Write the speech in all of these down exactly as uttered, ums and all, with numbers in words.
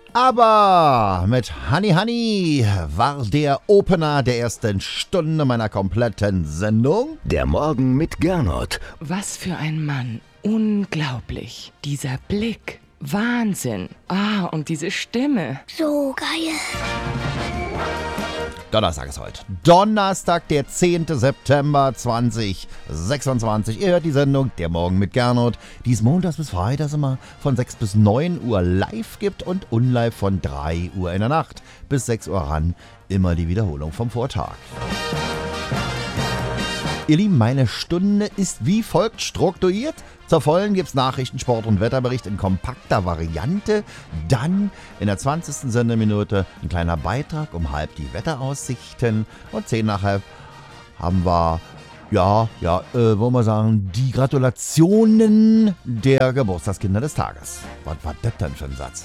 Aber mit Honey Honey war der Opener der ersten Stunde meiner kompletten Sendung. Der Morgen mit Gernot. Was für ein Mann. Unglaublich. Dieser Blick. Wahnsinn. Ah, und diese Stimme. So geil. Donnerstag ist heute. Donnerstag, der zehnte September zweitausendsechsundzwanzig. Ihr hört die Sendung Der Morgen mit Gernot, die es montags bis freitags immer von sechs bis neun Uhr live gibt und unlive von drei Uhr in der Nacht bis sechs Uhr ran. Immer die Wiederholung vom Vortag. Ihr Lieben, meine Stunde ist wie folgt strukturiert. Zur vollen gibt's Nachrichten, Sport und Wetterbericht in kompakter Variante. Dann in der zwanzigsten Sendeminute ein kleiner Beitrag um halb die Wetteraussichten. Und zehn nach halb haben wir, ja, ja, äh, wollen wir sagen, die Gratulationen der Geburtstagskinder des Tages. Was war das denn für ein Satz?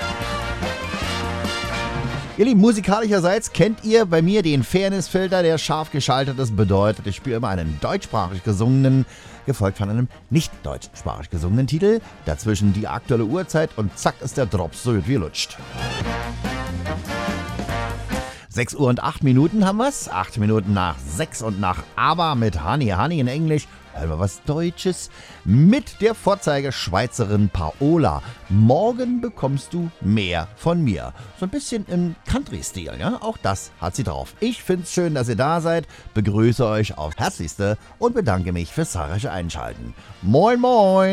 Ihr Lieben, musikalischerseits kennt ihr bei mir den Fairness-Filter, der scharf geschaltet ist. Bedeutet, ich spiele immer einen deutschsprachig gesungenen, gefolgt von einem nicht deutschsprachig gesungenen Titel. Dazwischen die aktuelle Uhrzeit und zack ist der Drops so gut wie lutscht. sechs Uhr und acht Minuten haben wir's. acht Minuten nach sechs und nach Aber mit Honey Honey in Englisch. Hören wir was Deutsches mit der Vorzeigeschweizerin Paola. Morgen bekommst du mehr von mir. So ein bisschen im Country-Stil, ja? Auch das hat sie drauf. Ich find's schön, dass ihr da seid, begrüße euch aufs Herzlichste und bedanke mich fürs zahlreiche Einschalten. Moin, moin!